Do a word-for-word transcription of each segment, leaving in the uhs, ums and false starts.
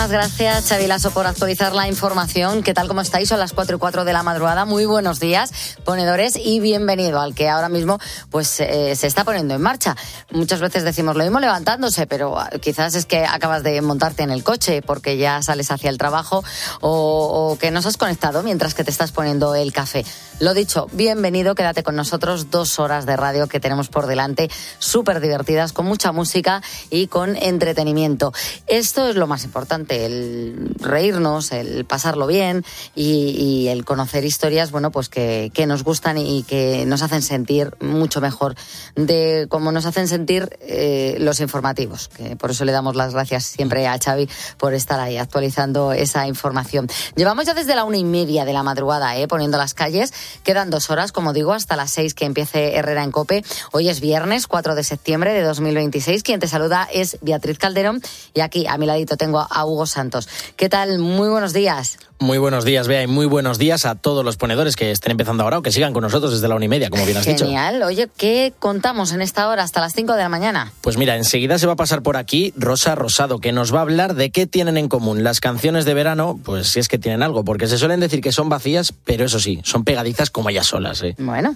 Gracias, Xavi Lasso, por actualizar la información. ¿Qué tal, cómo estáis? Son las cuatro y cuatro de la madrugada. Muy buenos días, ponedores, y bienvenido al que ahora mismo pues eh, se está poniendo en marcha. Muchas veces decimos lo mismo levantándose, pero quizás es que acabas de montarte en el coche porque ya sales hacia el trabajo o, o que nos has conectado mientras que te estás poniendo el café. Lo dicho, bienvenido, quédate con nosotros. Dos horas de radio que tenemos por delante, súper divertidas, con mucha música y con entretenimiento. Esto es lo más importante, el reírnos, el pasarlo bien y, y el conocer historias, bueno, pues que, que nos gustan y que nos hacen sentir mucho mejor de cómo nos hacen sentir eh, los informativos, que por eso le damos las gracias siempre a Xavi por estar ahí actualizando esa información. Llevamos ya desde la una y media de la madrugada, eh, poniendo las calles. Quedan dos horas, como digo, hasta las seis que empiece Herrera en COPE. Hoy es viernes, cuatro de septiembre de dos mil veintiséis. Quien te saluda es Beatriz Calderón y aquí a mi ladito tengo a Hugo Santos. ¿Qué tal? Muy buenos días. Muy buenos días, Bea, y muy buenos días a todos los ponedores que estén empezando ahora o que sigan con nosotros desde la una y media, como bien has dicho. Genial. Oye, ¿qué contamos en esta hora hasta las cinco de la mañana? Pues mira, enseguida se va a pasar por aquí Rosa Rosado, que nos va a hablar de qué tienen en común las canciones de verano, pues si es que tienen algo, porque se suelen decir que son vacías, pero eso sí, son pegadizas como ellas solas, ¿eh? Bueno.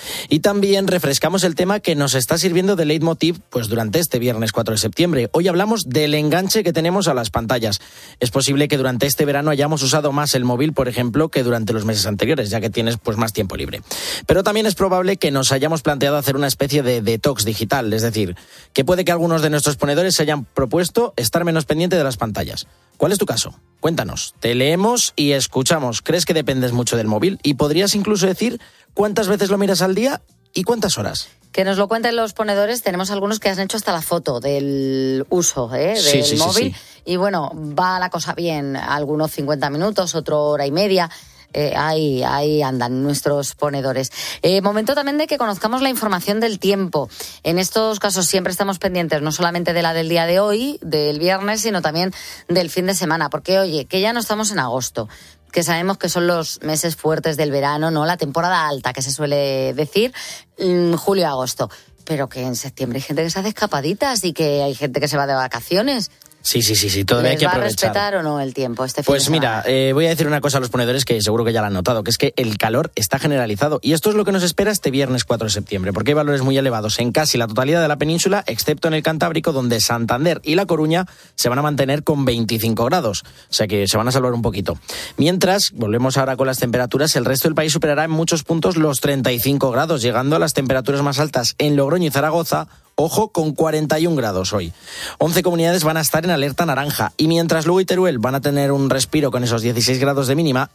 Y también refrescamos el tema que nos está sirviendo de leitmotiv pues durante este viernes cuatro de septiembre. Hoy hablamos del enganche que tenemos a las pantallas. Es posible que durante este verano hayamos usado más el móvil, por ejemplo, que durante los meses anteriores, ya que tienes pues más tiempo libre. Pero también es probable que nos hayamos planteado hacer una especie de detox digital, es decir, que puede que algunos de nuestros ponedores se hayan propuesto estar menos pendiente de las pantallas. ¿Cuál es tu caso? Cuéntanos. Te leemos y escuchamos. ¿Crees que dependes mucho del móvil? ¿Y podrías incluso decir cuántas veces lo miras al día y cuántas horas? Que nos lo cuenten los ponedores. Tenemos algunos que han hecho hasta la foto del uso ¿eh? del sí, sí, móvil. Sí, sí. Y bueno, va la cosa bien. Algunos cincuenta minutos, otro hora y media. Eh, ahí, ahí andan nuestros ponedores. Eh, momento también de que conozcamos la información del tiempo. En estos casos siempre estamos pendientes no solamente de la del día de hoy, del viernes, sino también del fin de semana. Porque, oye, que ya no estamos en agosto, que sabemos que son los meses fuertes del verano, ¿no? La temporada alta, que se suele decir, mmm, julio-agosto. Pero que en septiembre hay gente que se hace escapaditas y que hay gente que se va de vacaciones. Sí, sí, sí, sí, todavía hay que aprovechar. ¿Les va a respetar o no el tiempo este fin Pues de semana? mira, eh, voy a decir una cosa a los ponedores que seguro que ya la han notado, que es que el calor está generalizado. Y esto es lo que nos espera este viernes cuatro de septiembre, porque hay valores muy elevados en casi la totalidad de la península, excepto en el Cantábrico, donde Santander y La Coruña se van a mantener con veinticinco grados. O sea que se van a salvar un poquito. Mientras, volvemos ahora con las temperaturas, el resto del país superará en muchos puntos los treinta y cinco grados, llegando a las temperaturas más altas en Logroño y Zaragoza. Ojo, con cuarenta y un grados hoy. once comunidades van a estar en alerta naranja y mientras Lugo y Teruel van a tener un respiro con esos dieciséis grados de mínima,